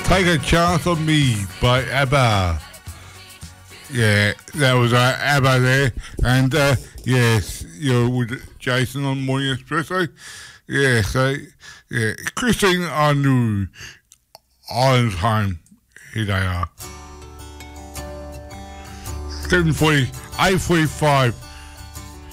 Take a Chance on Me by ABBA. Yeah, that was ABBA there. And yes, you're with Jason on Morning Espresso. Yeah, so, yeah, Christine Anu, Island's Home. Here they are. 8:45.